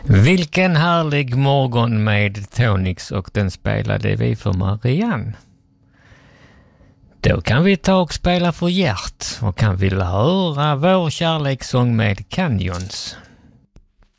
Vilken härlig morgon med Tonix, och den spelade vi för Marianne. Då kan vi ta och spela för Gert och kan vi höra vår kärlekssång med Canyons.